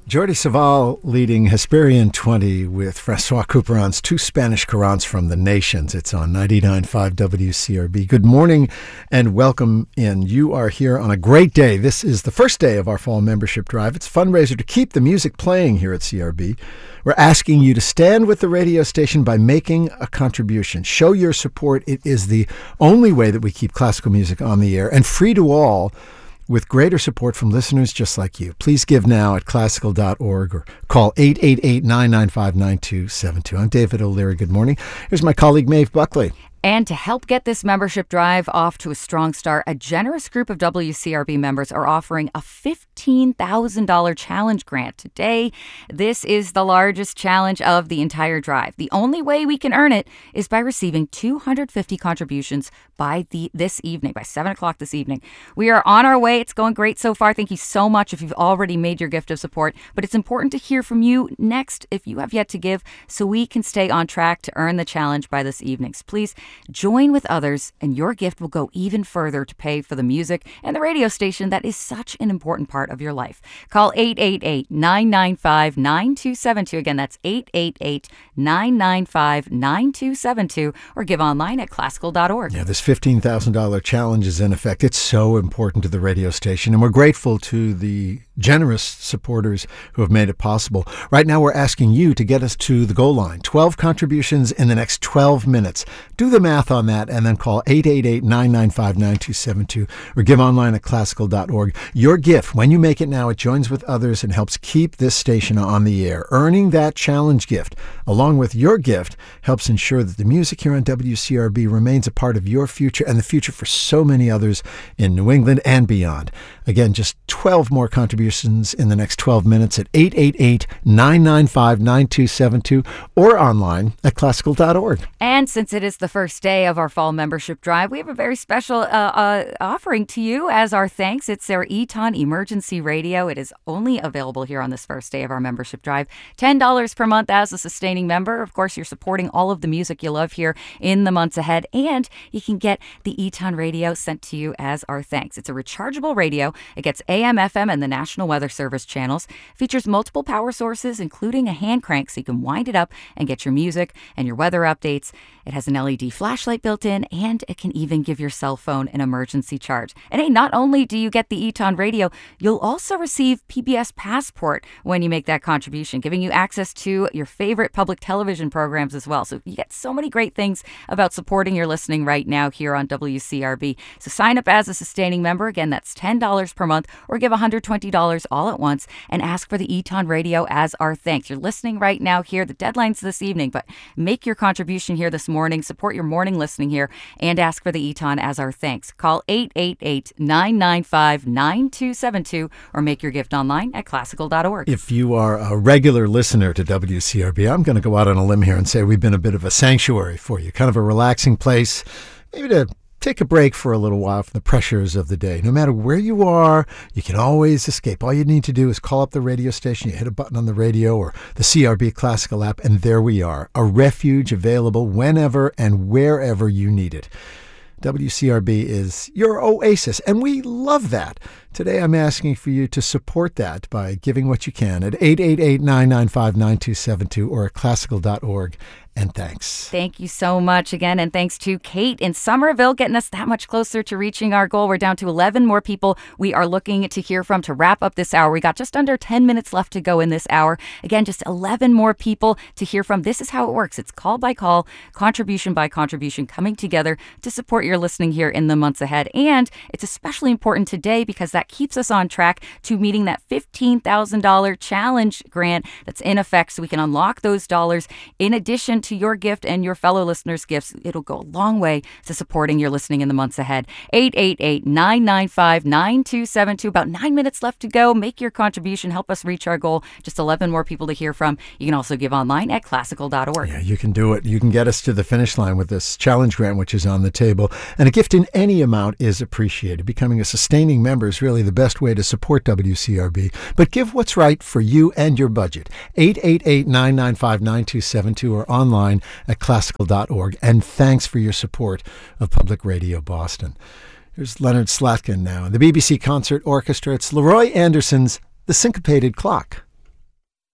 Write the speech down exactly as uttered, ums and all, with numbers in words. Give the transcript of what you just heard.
Jordi Savall leading Hesperian twenty with Francois Couperin's two Spanish Corans from the Nations. It's on ninety-nine point five W C R B. Good morning and welcome in. You are here on a great day. This is the first day of our fall membership drive. It's a fundraiser to keep the music playing here at C R B. We're asking you to stand with the radio station by making a contribution. Show your support. It is the only way that we keep classical music on the air and free to all, with greater support from listeners just like you. Please give now at classical dot org or call eight eight eight, nine nine five, nine two seven two. I'm David O'Leary. Good morning. Here's my colleague, Maeve Buckley. And to help get this membership drive off to a strong start, a generous group of W C R B members are offering a fifteen thousand dollars challenge grant. Today, this is the largest challenge of the entire drive. The only way we can earn it is by receiving two hundred fifty contributions by the this evening, by seven o'clock this evening. We are on our way. It's going great so far. Thank you so much if you've already made your gift of support. But it's important to hear from you next if you have yet to give, so we can stay on track to earn the challenge by this evening. So please join with others, and your gift will go even further to pay for the music and the radio station that is such an important part of your life. Call eight eight eight, nine nine five, nine two seven two. Again, that's eight eight eight, nine nine five, nine two seven two, or give online at classical dot org. Yeah, this fifteen thousand dollars challenge is in effect. It's so important to the radio station, and we're grateful to the generous supporters who have made it possible. Right now, we're asking you to get us to the goal line. twelve contributions in the next twelve minutes. Do the math on that and then call eight eight eight, nine nine five, nine two seven two or give online at classical dot org. Your gift, when you make it now, it joins with others and helps keep this station on the air. Earning that challenge gift, along with your gift, helps ensure that the music here on W C R B remains a part of your future and the future for so many others in New England and beyond. Again, just twelve more contributions in the next twelve minutes at eight eight eight, nine nine five, nine two seven two or online at classical dot org. And since it is the first day of our fall membership drive, we have a very special uh, uh, offering to you as our thanks. It's our Eton Emergency Radio. It is only available here on this first day of our membership drive. ten dollars per month as a sustaining member. Of course, you're supporting all of the music you love here in the months ahead, and you can get the Eton Radio sent to you as our thanks. It's a rechargeable radio. It gets A M, F M, and the National Weather Service channels. Features multiple power sources, including a hand crank, so you can wind it up and get your music and your weather updates. It has an L E D flashlight built in, and it can even give your cell phone an emergency charge. And hey, not only do you get the Eton Radio, you'll also receive P B S Passport when you make that contribution, giving you access to your favorite public television programs as well. So you get so many great things about supporting your listening right now here on W C R B. So sign up as a sustaining member. Again, that's ten dollars per month, or give one hundred twenty dollars all at once and ask for the Eton Radio as our thanks. You're listening right now here. The deadline's this evening, but make your contribution here this morning. Support your morning listening here and ask for the Eton as our thanks. Call eight eight eight, nine nine five, nine two seven two or make your gift online at classical dot org. If you are a regular listener to W C R B, I'm going to go out on a limb here and say we've been a bit of a sanctuary for you, kind of a relaxing place, maybe to take a break for a little while from the pressures of the day. No matter where you are, you can always escape. All you need to do is call up the radio station, you hit a button on the radio or the C R B Classical app, and there we are, a refuge available whenever and wherever you need it. W C R B is your oasis, and we love that. Today, I'm asking for you to support that by giving what you can at eight eight eight, nine nine five, nine two seven two or at classical dot org. And thanks. Thank you so much again. And thanks to Kate in Somerville, getting us that much closer to reaching our goal. We're down to eleven more people we are looking to hear from to wrap up this hour. We got just under ten minutes left to go in this hour. Again, just eleven more people to hear from. This is how it works. It's call by call, contribution by contribution, coming together to support your listening here in the months ahead. And it's especially important today because that keeps us on track to meeting that fifteen thousand dollars challenge grant that's in effect, so we can unlock those dollars in addition to your gift and your fellow listeners' gifts. It'll go a long way to supporting your listening in the months ahead. eight eight eight, nine nine five, nine two seven two. About nine minutes left to go. Make your contribution. Help us reach our goal. Just eleven more people to hear from. You can also give online at classical dot org. Yeah, you can do it. You can get us to the finish line with this challenge grant, which is on the table. And a gift in any amount is appreciated. Becoming a sustaining member is really the best way to support W C R B. But give what's right for you and your budget. eight eight eight, nine nine five, nine two seven two or online at classical dot org. And thanks for your support of Public Radio Boston. Here's Leonard Slatkin now, and the B B C Concert Orchestra. It's Leroy Anderson's The Syncopated Clock.